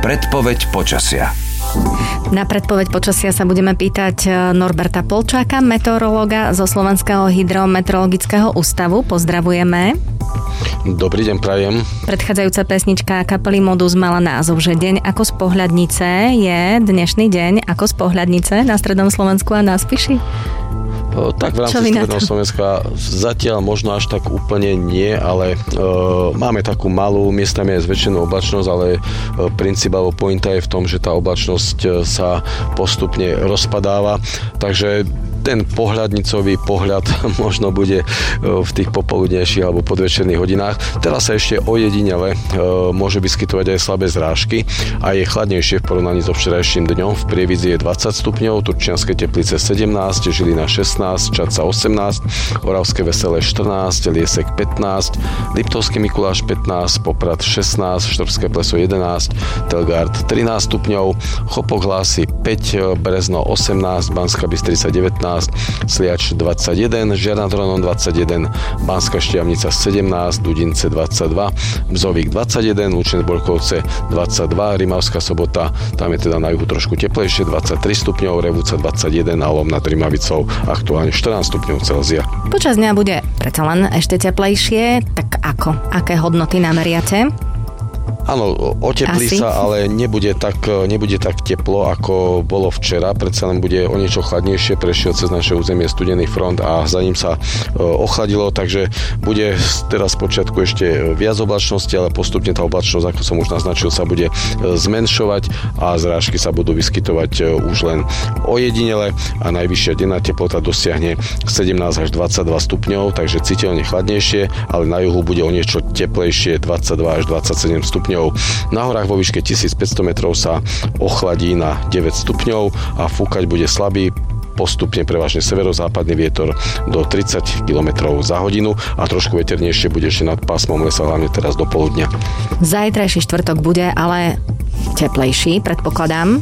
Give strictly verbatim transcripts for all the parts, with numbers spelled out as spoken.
Predpoveď počasia. Na predpoveď počasia sa budeme pýtať Norberta Polčáka, meteorológa zo Slovenského hydrometeorologického ústavu. Pozdravujeme. Dobrý deň, prajem. Predchádzajúca pesnička kapely Modus mala názov, že deň ako z pohľadnice. Je dnešný deň ako z pohľadnice na strednom Slovensku a na Spiši? O, tak v rámci stredného Slovenska zatiaľ možno až tak úplne nie, ale e, máme takú malú, miestami je zväčšenú oblačnosť, ale e, princíp alebo pointa je v tom, že tá oblačnosť e, sa postupne rozpadáva, takže ten pohľadnicový pohľad možno bude v tých popoludnejších alebo podvečerných hodinách. Teraz sa ešte ojedinele môže vyskytovať aj slabé zrážky a je chladnejšie v porovnaní so včerajším dňom. V Prievidzi je dvadsať stupňov, Turčianske Teplice sedemnásť, Žilina šestnásť, Čadca osemnásť, Oravské Veselé štrnásť, Liesek pätnásť, Liptovský Mikuláš pätnásť, Poprad šestnásť, Štrbské Pleso jedenásť, Telgard trinásť stupňov, Chopok Hlásy päť, Brezno osemnásť, Banská Bystrica devätnásť, Sliač dvadsaťjeden, Žiar nad Hronom dvadsaťjeden, Banská Štiavnica sedemnásť, Dudince dvadsaťdva, Bzovík dvadsaťjeden, Lučenec Borkovce dvadsaťdva, Rimavská Sobota, tam je teda na juhu trošku teplejšie, dvadsaťtri stupňov, Revúca dvadsaťjeden a Lom nad Rimavicou aktuálne štrnásť stupňov Celzia. Počas dňa bude predsa len ešte teplejšie, tak ako? Aké hodnoty nameriate? Áno, oteplí Asi. sa, ale nebude tak, nebude tak teplo, ako bolo včera. Predsa len bude o niečo chladnejšie, prešiel cez naše územie studený front a za ním sa ochladilo, takže bude teraz v počiatku ešte viac oblačnosti, ale postupne tá oblačnosť, ako som už naznačil, sa bude zmenšovať a zrážky sa budú vyskytovať už len ojedinele a najvyššia denná teplota dosiahne sedemnásť až dvadsaťdva stupňov, takže citeľne chladnejšie, ale na juhu bude o niečo teplejšie, dvadsaťdva až dvadsaťsedem stupňov. Na horách vo výške tisícpäťsto metrov sa ochladí na deväť stupňov a fúkať bude slabý, postupne prevažne severozápadný vietor do tridsať kilometrov za hodinu a trošku veternejšie bude ešte nad pásmom lesa, hlavne teraz do poludnia. Zajtrajší štvrtok bude ale teplejší, predpokladám.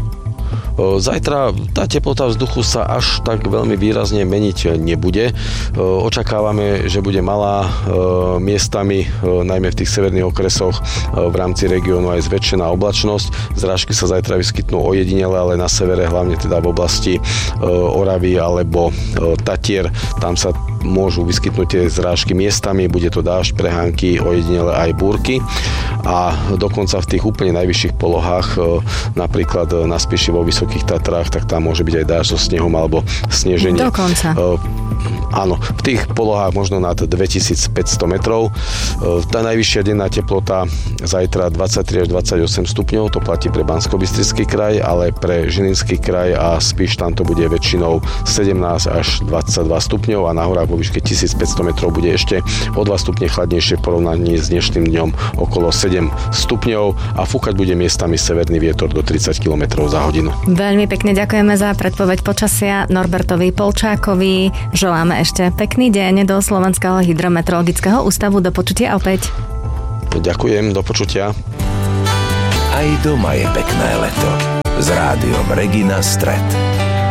Zajtra tá teplota vzduchu sa až tak veľmi výrazne meniť nebude. Očakávame, že bude malá, miestami, najmä v tých severných okresoch v rámci regiónu aj zväčšená oblačnosť. Zrážky sa zajtra vyskytnú ojedinele, ale na severe, hlavne teda v oblasti Oravy alebo Tatier, tam sa môžu vyskytnúť tie zrážky miestami, bude to dážď, prehánky, ojedinele aj búrky a dokonca v tých úplne najvyšších polohách, napríklad na Spiši vo Vysokých Tatrách, tak tam môže byť aj dážď so snehom alebo sneženie. Dokonca. Áno, v tých polohách možno nad dvetisícpäťsto metrov. Tá najvyššia denná teplota zajtra dvadsaťtri až dvadsaťosem stupňov, to platí pre Banskobystrický kraj, ale pre Žilinský kraj a Spiš tam to bude väčšinou sedemnásť až dvadsaťdva stupňov a na horách vo výške tisícpäťsto metrov bude ešte o dva stupne chladnejšie v porovnaní s dnešným dňom okolo sedem stupňov a fúkať bude miestami severný vietor do tridsať kilometrov za hodinu. Veľmi pekne ďakujeme za predpoveď počasia Norbertovi Polčákovi. Želáme ešte pekný deň do Slovenského hydrometeorologického ústavu. Do počutia opäť. Ďakujem, do počutia. Aj doma je pekné leto. S rádiom Regina Stret.